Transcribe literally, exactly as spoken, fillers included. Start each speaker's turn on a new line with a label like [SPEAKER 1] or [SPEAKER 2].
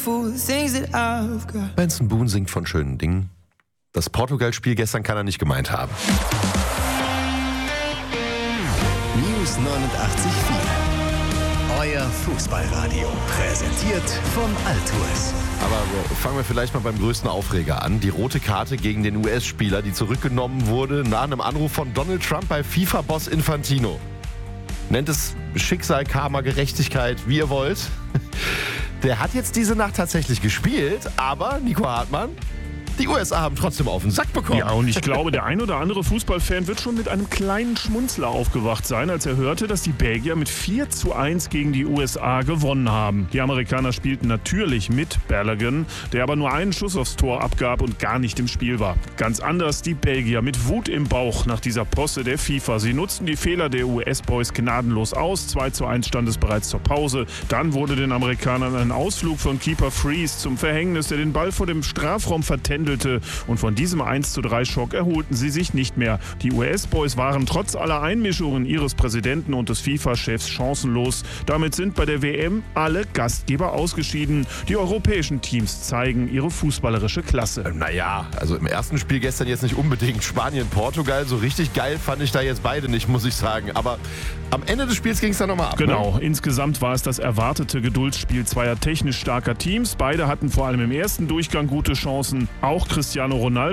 [SPEAKER 1] Benson Boone singt von schönen Dingen. Das Portugal-Spiel gestern kann er nicht gemeint haben.
[SPEAKER 2] News neunundachtzig Komma vier. Euer Fußballradio. Präsentiert von Altours.
[SPEAKER 1] Aber fangen wir vielleicht mal beim größten Aufreger an. Die rote Karte gegen den U S-Spieler, die zurückgenommen wurde nach einem Anruf von Donald Trump bei FIFA-Boss Infantino. Nennt es Schicksal, Karma, Gerechtigkeit, wie ihr wollt. Der hat jetzt diese Nacht tatsächlich gespielt, aber, Nico Hartmann, die U S A haben trotzdem auf den Sack bekommen.
[SPEAKER 3] Ja, und ich glaube, der ein oder andere Fußballfan wird schon mit einem kleinen Schmunzler aufgewacht sein, als er hörte, dass die Belgier mit vier zu eins gegen die U S A gewonnen haben. Die Amerikaner spielten natürlich mit Balogun, der aber nur einen Schuss aufs Tor abgab und gar nicht im Spiel war. Ganz anders die Belgier mit Wut im Bauch nach dieser Posse der FIFA. Sie nutzten die Fehler der U S-Boys gnadenlos aus. zwei zu eins stand es bereits zur Pause. Dann wurde den Amerikanern ein Ausflug von Keeper Freeze zum Verhängnis, der den Ball vor dem Strafraum vertändelte. Und von diesem eins zu drei Schock erholten sie sich nicht mehr. Die U S-Boys waren trotz aller Einmischungen ihres Präsidenten und des FIFA-Chefs chancenlos. Damit sind bei der W M alle Gastgeber ausgeschieden. Die europäischen Teams zeigen ihre fußballerische Klasse.
[SPEAKER 1] Naja, also im ersten Spiel gestern jetzt nicht unbedingt. Spanien, Portugal, so richtig geil fand ich da jetzt beide nicht, muss ich sagen. Aber am Ende des Spiels ging es dann nochmal ab.
[SPEAKER 3] Genau,
[SPEAKER 1] ne?
[SPEAKER 3] Insgesamt war es das erwartete Geduldsspiel zweier technisch starker Teams. Beide hatten vor allem im ersten Durchgang gute Chancen. Auch Cristiano Ronaldo